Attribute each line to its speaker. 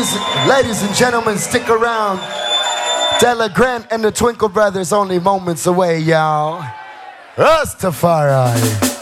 Speaker 1: Ladies and gentlemen, stick around. Della Grant and the Twinkle Brothers only moments away, y'all. Rastafari.